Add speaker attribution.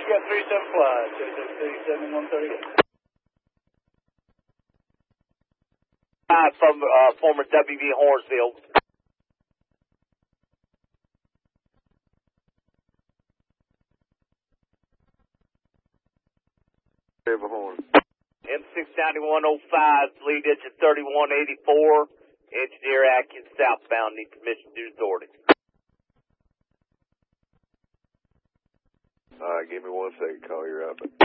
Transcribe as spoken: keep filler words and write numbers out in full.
Speaker 1: got three seven fly, six six three seven one thirty-eight.
Speaker 2: Hi, from uh, former W V Hornsville. M six ninety-one oh five, lead engine thirty-one eighty-four, engineer Atkins southbound, need permission due authority.
Speaker 3: Alright, give me one second, call you right back.